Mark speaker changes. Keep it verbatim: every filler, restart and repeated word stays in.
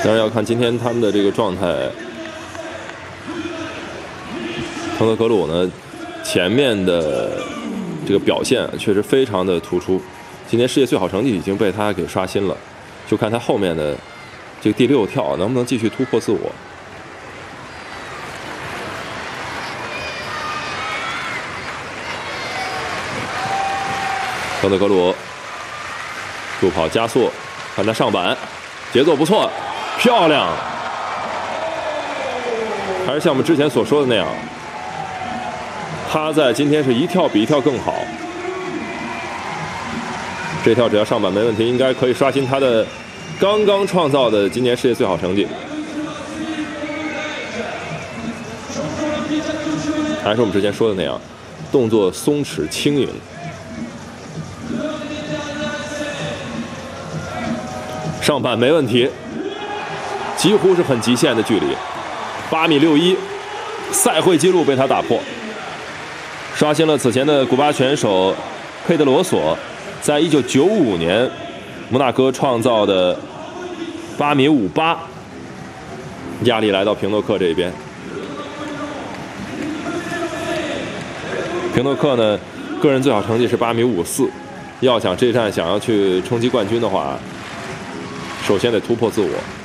Speaker 1: 当然要看今天他们的这个状态。滕德格鲁呢，前面的这个表现确实非常的突出，今年世界最好成绩已经被他给刷新了，就看他后面的这个第六跳能不能继续突破自我。滕德格鲁助跑加速，看他上板，节奏不错，漂亮，还是像我们之前所说的那样。他在今天是一跳比一跳更好，这跳只要上板没问题，应该可以刷新他的刚刚创造的今年世界最好成绩。还是我们之前说的那样，动作松弛轻盈。上板没问题，几乎是很极限的距离，八米六一，赛会纪录被他打破。刷新了此前的古巴选手佩德罗索在一九九五年摩纳哥创造的八米五八，压力来到平诺克这边。平诺克呢，个人最好成绩是八米五四，要想这站想要去冲击冠军的话，首先得突破自我。